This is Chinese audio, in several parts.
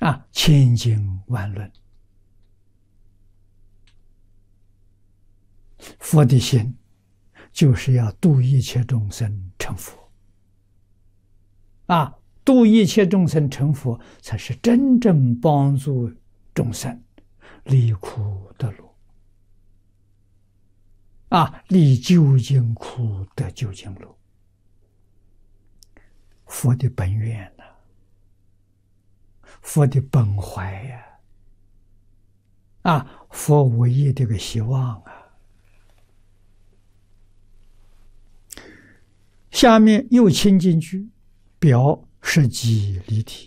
千经万论，佛的心就是要度一切众生成佛。度一切众生成佛，才是真正帮助众生离苦得乐，离究竟苦得究竟乐。佛的本愿呢，佛的本怀呀，佛唯一的个希望下面又亲近句，表实际离体。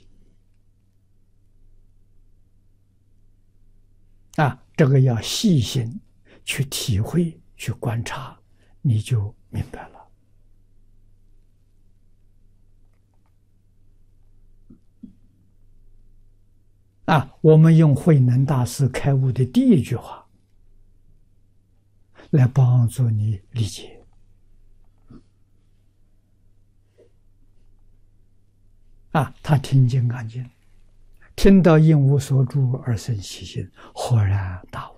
这个要细心去体会、去观察，你就明白了。我们用慧能大师开悟的第一句话来帮助你理解。他听经看经，听到应无所住而生喜心，豁然大悟。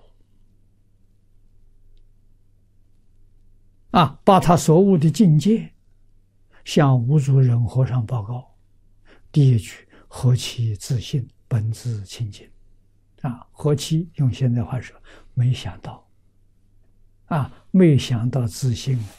把他所悟的境界向无著忍和尚报告。第一句，何其自信，本自清净。何其用现在话说，没想到，没想到自信